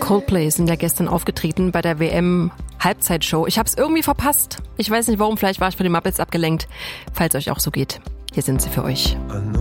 Coldplay sind ja gestern aufgetreten bei der WM-Halbzeitshow. Ich hab's irgendwie verpasst. Ich weiß nicht warum, vielleicht war ich von den Muppets abgelenkt. Falls euch auch so geht, hier sind sie für euch.